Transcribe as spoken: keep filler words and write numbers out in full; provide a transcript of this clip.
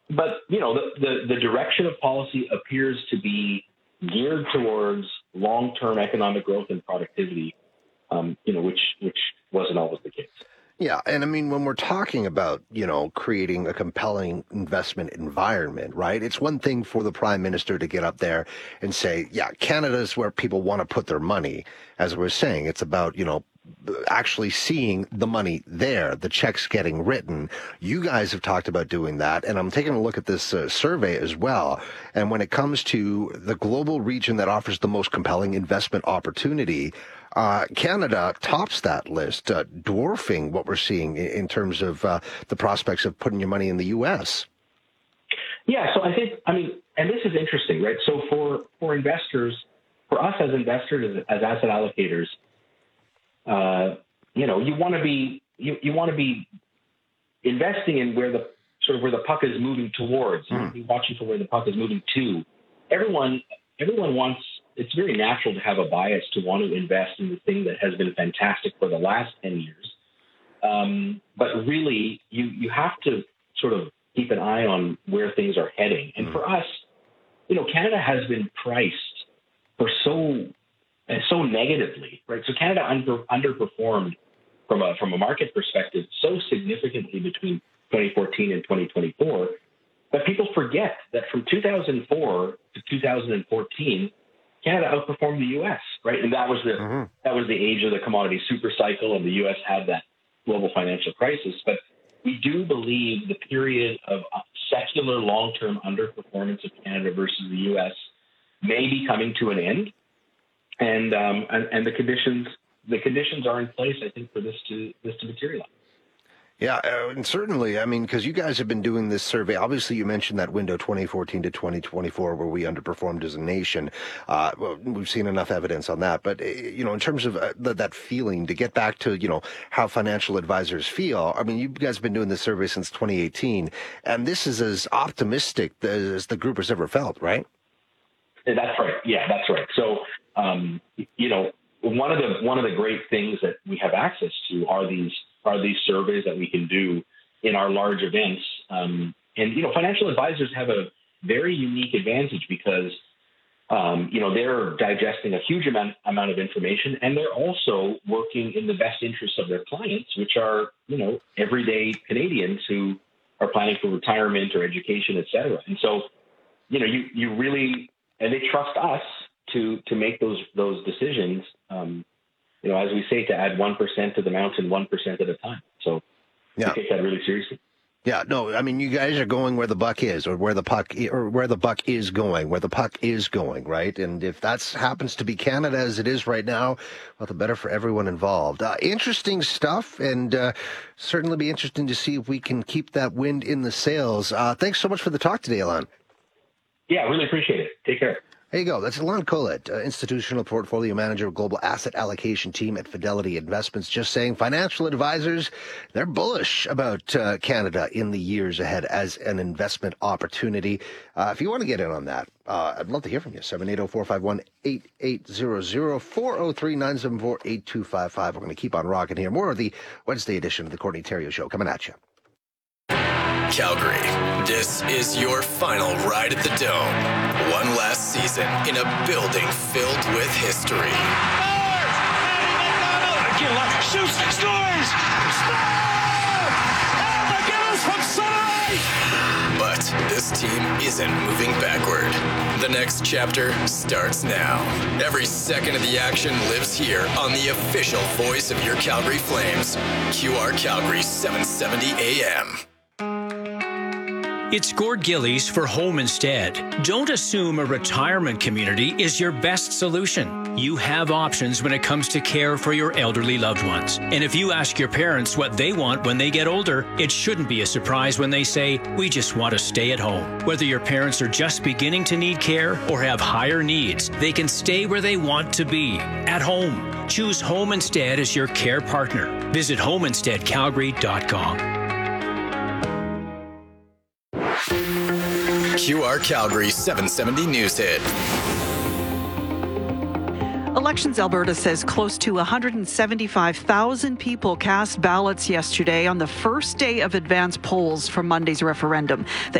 but, you know, the, the, the direction of policy appears to be geared towards long-term economic growth and productivity, um, you know, which which wasn't always the case. Yeah, and I mean, when we're talking about, you know, creating a compelling investment environment, right, it's one thing for the Prime Minister to get up there and say, yeah, Canada is where people want to put their money. As we're saying, it's about, you know, actually seeing the money there, the checks getting written. You guys have talked about doing that, and I'm taking a look at this uh, survey as well. And when it comes to the global region that offers the most compelling investment opportunity, uh, Canada tops that list, uh, dwarfing what we're seeing in, in terms of uh, the prospects of putting your money in the U S. Yeah, so I think, I mean, and this is interesting, right? So for, for investors, for us as investors, as, as asset allocators, Uh, you know, you want to be you, you want to be investing in where the sort of where the puck is moving towards. You want to be watching for where the puck is moving to. Everyone everyone wants. It's very natural to have a bias to want to invest in the thing that has been fantastic for the last ten years. Um, but really, you you have to sort of keep an eye on where things are heading. And for us, you know, Canada has been priced for so. And so negatively, right? So Canada under, underperformed from a from a market perspective so significantly between twenty fourteen and twenty twenty-four that people forget that from two thousand four to two thousand fourteen, Canada outperformed the U S, right? And that was the mm-hmm. that was the age of the commodity super cycle, and the U S had that global financial crisis. But we do believe the period of secular long-term underperformance of Canada versus the U S may be coming to an end. And, um, and and the conditions the conditions are in place, I think, for this to this to materialize. Yeah, uh, and certainly, I mean, because you guys have been doing this survey. Obviously, you mentioned that window twenty fourteen to twenty twenty-four where we underperformed as a nation. Uh, well, we've seen enough evidence on that. But, uh, you know, in terms of uh, the, that feeling, to get back to, you know, how financial advisors feel, I mean, you guys have been doing this survey since twenty eighteen, and this is as optimistic as the group has ever felt, right? That's right. Yeah, that's right. So, um, you know, one of the one of the great things that we have access to are these are these surveys that we can do in our large events. Um, and, you know, financial advisors have a very unique advantage because, um, you know, they're digesting a huge amount, amount of information, and they're also working in the best interests of their clients, which are, you know, everyday Canadians who are planning for retirement or education, et cetera. And so, you know, you, you really... And they trust us to to make those those decisions. Um, you know, as we say, to add one percent to the mountain, one percent at a time. So yeah. We take that really seriously. Yeah, no, I mean, you guys are going where the buck is, or where the puck, or where the buck is going, where the puck is going, right? And if that happens to be Canada as it is right now, well, the better for everyone involved. Uh, interesting stuff, and uh, certainly be interesting to see if we can keep that wind in the sails. Uh, thanks so much for the talk today, Alon. Yeah, really appreciate it. Take care. There you go. That's Alon Collett, uh, Institutional Portfolio Manager of Global Asset Allocation Team at Fidelity Investments, just saying financial advisors, they're bullish about uh, Canada in the years ahead as an investment opportunity. Uh, if you want to get in on that, uh, I'd love to hear from you. seven eight zero, four five one, eight eight zero zero, four zero three, nine seven four, eight two five five. We're going to keep on rocking here. More of the Wednesday edition of the Courtney Theriault Show coming at you. Calgary, this is your final ride at the Dome. One last season in a building filled with history. Shoots, scores! But this team isn't moving backward. The next chapter starts now. Every second of the action lives here on the official voice of your Calgary Flames. Q R Calgary seven seventy A M. It's Gord Gillies for Home Instead. Don't assume a retirement community is your best solution. You have options when it comes to care for your elderly loved ones. And if you ask your parents what they want when they get older, it shouldn't be a surprise when they say, we just want to stay at home. Whether your parents are just beginning to need care or have higher needs, they can stay where they want to be, at home. Choose Home Instead as your care partner. Visit home instead calgary dot com. Q R Calgary seven seventy News Hit. Elections Alberta says close to one hundred seventy-five thousand people cast ballots yesterday on the first day of advance polls for Monday's referendum. The